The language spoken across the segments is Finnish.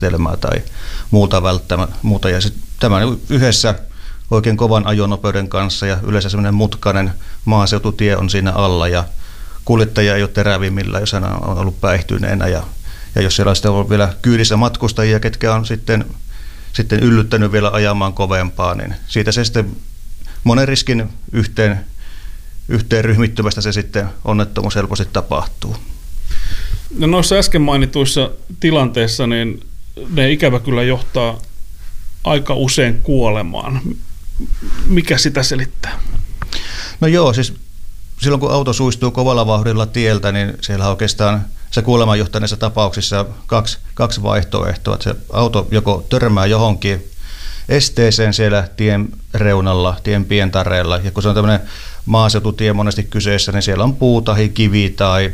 tai muuta. Ja sitten tämä yhdessä oikein kovan ajonopeuden kanssa ja yleensä semmoinen mutkainen maaseututie on siinä alla ja kuljettaja ei ole terävimmillä, jos hän on ollut päihtyneenä ja jos siellä on sitten ollut vielä kyydissä matkustajia, ketkä on sitten yllyttänyt vielä ajamaan kovempaa, niin siitä se sitten monen riskin yhteen ryhmittymästä se sitten onnettomuus helposti tapahtuu. No noissa äsken mainituissa tilanteissa, niin ne ikävä kyllä johtaa aika usein kuolemaan. Mikä sitä selittää? No joo, siis silloin kun auto suistuu kovalla vauhdilla tieltä, niin siellä on oikeastaan se kuolemaan johtaneissa tapauksissa kaksi vaihtoehtoa. Että se auto joko törmää johonkin esteeseen siellä tien reunalla, tien pientareella, ja kun se on tämmöinen maaseututie monesti kyseessä, niin siellä on puu tai kivi tai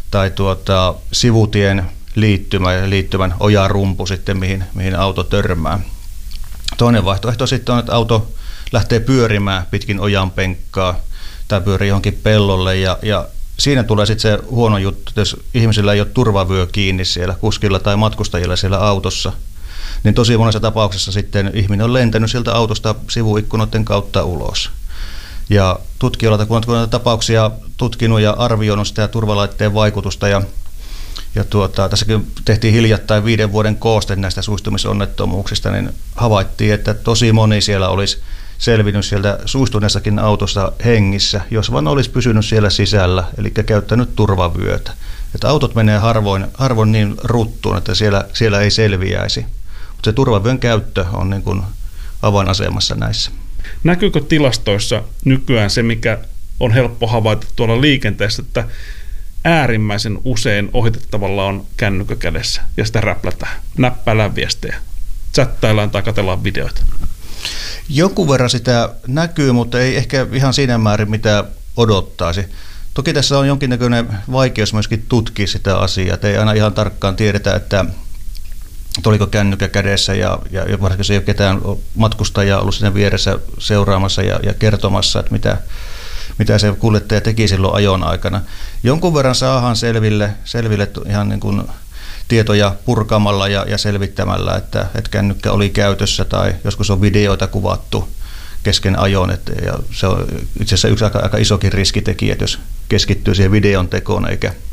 sivutien liittymän ojarumpu sitten, mihin auto törmää. Toinen vaihtoehto sitten on, että auto lähtee pyörimään pitkin ojanpenkkaa tai pyörii johonkin pellolle ja siinä tulee sitten se huono juttu, jos ihmisillä ei ole turvavyö kiinni siellä kuskilla tai matkustajilla siellä autossa, niin tosi monessa tapauksessa sitten ihminen on lentänyt sieltä autosta sivuikkunoiden kautta ulos. Ja tutkijoilta, kun on näitä tapauksia tutkinut ja arvioinut sitä turvalaitteen vaikutusta ja tässäkin tehtiin hiljattain 5 vuoden kooste näistä suistumisonnettomuuksista, niin havaittiin, että tosi moni siellä olisi selvinnyt sieltä suistuneessakin autossa hengissä, jos vaan olisi pysynyt siellä sisällä, eli käyttänyt turvavyötä. Että autot menee harvoin niin ruttuun, että siellä ei selviäisi. Mutta se turvavyön käyttö on niin kuin avainasemassa näissä. Näkyykö tilastoissa nykyään se, mikä on helppo havaita tuolla liikenteessä, että äärimmäisen usein ohitettavalla on kännykkä kädessä ja sitä räplätään, näppäillään viestejä, chattaillaan tai katsellaan videoita? Jonkun verran sitä näkyy, mutta ei ehkä ihan siinä määrin, mitä odottaisi. Toki tässä on jonkinnäköinen vaikeus myöskin tutkia sitä asiaa, että ei aina ihan tarkkaan tiedetä, että oliko kännykkä kädessä ja varsinkin jos ei ole ketään matkustajaa ollut siinä vieressä seuraamassa ja kertomassa, että mitä se kuljettaja teki silloin ajon aikana. Jonkun verran saadaan selville ihan niin kuin tietoja purkamalla ja selvittämällä, että kännykkä oli käytössä tai joskus on videoita kuvattu kesken ajon. Ja se on itse asiassa yksi aika isokin riskitekijä, että jos keskittyy siihen videon tekoon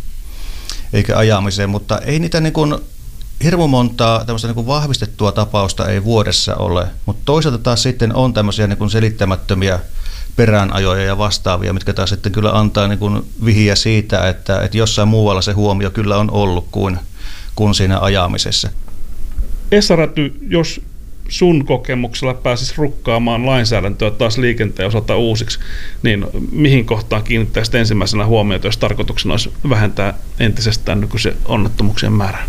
eikä ajamiseen, mutta ei niitä niin kuin hirmu montaa tämmöistä niin kuin vahvistettua tapausta ei vuodessa ole, mutta toisaalta taas sitten on tämmöisiä niin kuin selittämättömiä peräänajoja ja vastaavia, mitkä taas sitten kyllä antaa niin kuin vihiä siitä, että jossain muualla se huomio kyllä on ollut kuin siinä ajamisessa. Esa Räty, jos sun kokemuksella pääsisi rukkaamaan lainsäädäntöä taas liikenteen osalta uusiksi, niin mihin kohtaan kiinnittäisit ensimmäisenä huomiota, jos tarkoituksena olisi vähentää entisestään nykyisen onnettomuuksien määrää?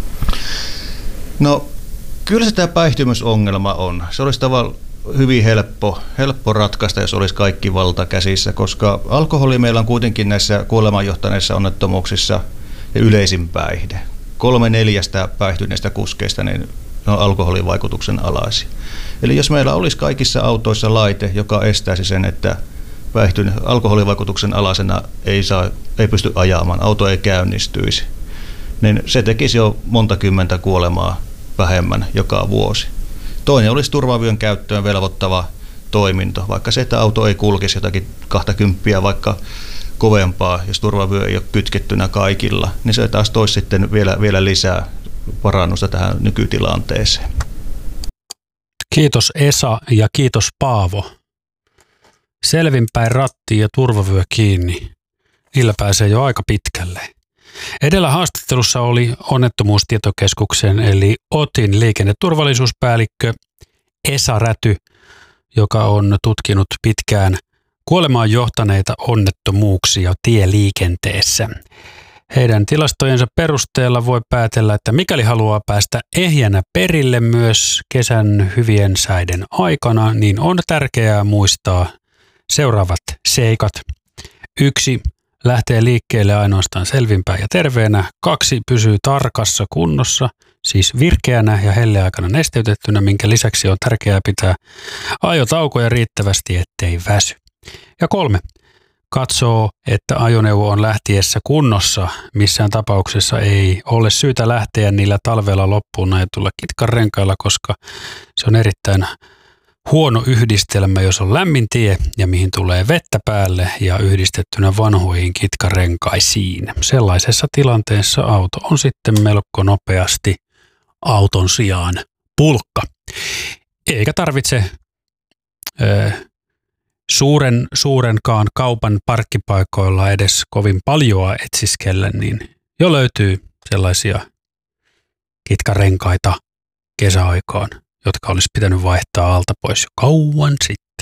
No, kyllä se tämä päihtymysongelma on. Se olisi tavallaan hyvin helppo ratkaista, jos olisi kaikki valta käsissä, koska alkoholi meillä on kuitenkin näissä kuolemaan johtaneissa onnettomuuksissa ja yleisin päihde. 3/4 päihtyneistä kuskeista niin on alkoholin vaikutuksen alaisia. Eli jos meillä olisi kaikissa autoissa laite, joka estäisi sen, että alkoholivaikutuksen alaisena ei pysty ajamaan, auto ei käynnistyisi, niin se tekisi jo monta kymmentä kuolemaa vähemmän joka vuosi. Toinen olisi turvavyön käyttöön velvoittava toiminto, vaikka se, että auto ei kulkisi jotakin 20 vaikka kovempaa, jos turvavyö ei ole kytkettynä kaikilla, niin se taas toisi sitten vielä lisää parannusta tähän nykytilanteeseen. Kiitos Esa ja kiitos Paavo. Selvinpäin ratti ja turvavyö kiinni. Niillä pääsee jo aika pitkälle. Edellä haastattelussa oli Onnettomuustietokeskuksen eli OTin liikenneturvallisuuspäällikkö Esa Räty, joka on tutkinut pitkään kuolemaan johtaneita onnettomuuksia tieliikenteessä. Heidän tilastojensa perusteella voi päätellä, että mikäli haluaa päästä ehjänä perille myös kesän hyvien säiden aikana, niin on tärkeää muistaa seuraavat seikat. 1. Lähtee liikkeelle ainoastaan selvinpäin ja terveenä. 2. Pysyy tarkassa kunnossa, siis virkeänä ja helleaikana nesteytettynä, minkä lisäksi on tärkeää pitää ajotaukoja riittävästi, ettei väsy. Ja 3. katsoo, että ajoneuvo on lähtiessä kunnossa, missään tapauksessa ei ole syytä lähteä niillä talvella loppuun näillä kitkarenkailla, koska se on erittäin huono yhdistelmä, jos on lämmin tie ja mihin tulee vettä päälle ja yhdistettynä vanhoihin kitkarenkaisiin. Sellaisessa tilanteessa auto on sitten melko nopeasti auton sijaan pulkka. Eikä tarvitse suurenkaan kaupan parkkipaikoilla edes kovin paljoa etsiskellä, niin jo löytyy sellaisia kitkarenkaita kesäaikaan, jotka olisi pitänyt vaihtaa alta pois jo kauan sitten.